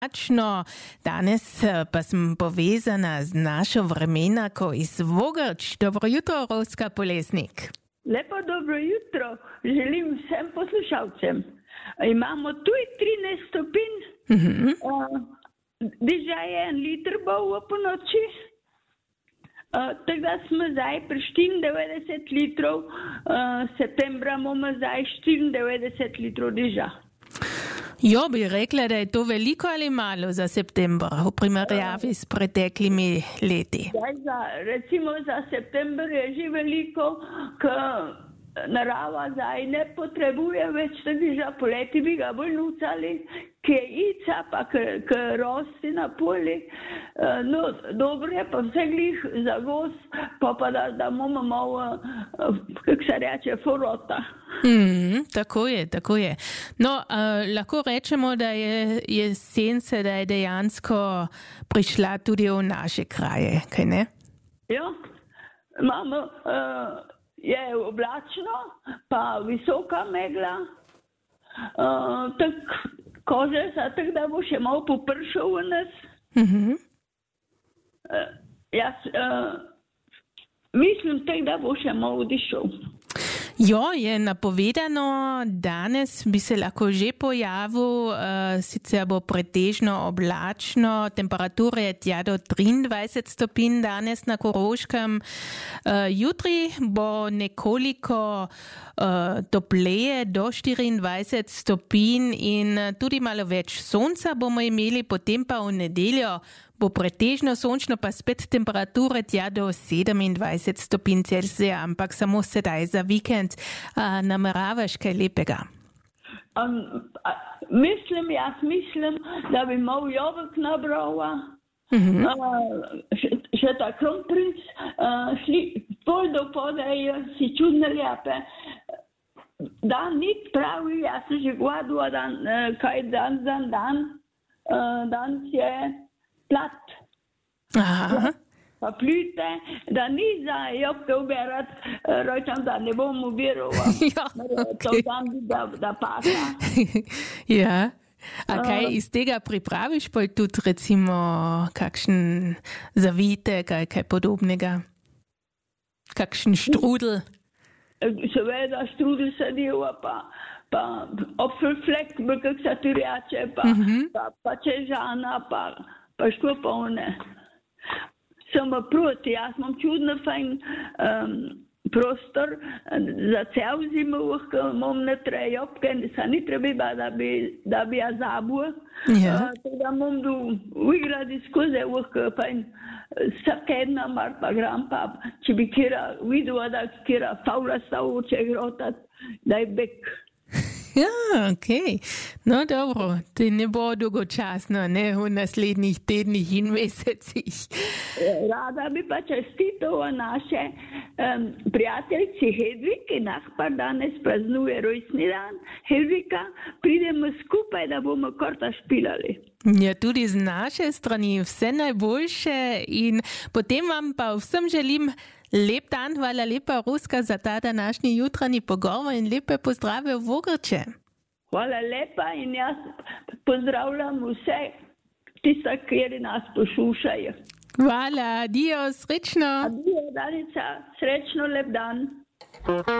Danes pa sem povezana z našo vremenako iz Vogrč. Dobro jutro, Roska Polesnik. Lepo dobro jutro. Želim vsem poslušalcem. Imamo tu 13 stopinj. Dežja je 1 liter bo v ponoči. Tako da smo zdaj pri 94 litrov. Septembra bomo zdaj 94 litrov dežja. Jo, bi rekla, da je to veliko ali malo za september v primerjavi s preteklimi leti? Recimo za september je že veliko, ker narava zdaj ne potrebuje več dežja, poleti bi ga bolj nucali, ki je ica, pa ki rosti na poli. No, dobro je pa vse glih za gos, pa da bomo malo, kako se reče, forota. Tako je. No, lahko rečemo, da je jesen sedaj dejansko prišla tudi v naše kraje, kaj ne? Ja, imamo, je oblačno, pa visoka megla, tako kože, tako da bo še malo popršal v nas. Jaz mislim, tako da bo še malo dišel. Jo, je napovedano, danes bi se lahko že pojavil, sicer bo pretežno oblačno, temperatura je tja do 23 stopinj danes na Koroškem. Jutri bo nekoliko topleje do 24 stopinj in tudi malo več sonca bomo imeli, potem pa v nedeljo bo pretežno sončno, pa spet temperature tja do 27 stopinj Celzija, ampak samo sedaj za vikend. Nameravaš kaj lepega? Jaz mislim, da bi mal jabolk nabrala. Še ta kronprinc, pol do podaj si čudne lepe. Dan ni pravi, jaz sem že gledala, kaj dan je plat. Aha. Pa plite, da ni za jobke uberat, rojčam, da ne bom ubirala. Ja, to dan bi da pasa. Ja. A kaj iz tega pripraviš, pa tudi recimo kakšen zavitek, kaj podobnega? Kakšen štrudel? Seveda štrudel sediva, pa opfelflek, kako se ti reče, pa čežana, pa šklopone. Sem proti, jaz imam čudno fajn prostor za cel zimo, imam ne trejopke, se ni treba, da bi ja zabula. Tako da imam v igradi skozi fajn vsakedna mar pa gram, pa če bi kjera videla, da kjera faula stavoče grotat, da je bek. Ja, okej. No, dobro. To ne bo dolgočasno, ne v naslednjih tednih in mesecih. Rada bi pa čestitala naše prijateljici Hedviki, par danes praznuje rojstni dan. Hedvika, pridemo skupaj, da bomo korta špilali. Ja, tudi z naše strani vse najboljše in potem vam pa vsem želim lep dan, hvala lepa Roska za ta današnji jutranji pogovor in lepe pozdrave v Vogrče. Hvala lepa in jaz pozdravljam vse tiste, kjer nas poslušajo. Hvala, adijo, srečno. Adijo, Danica, srečno, lep dan.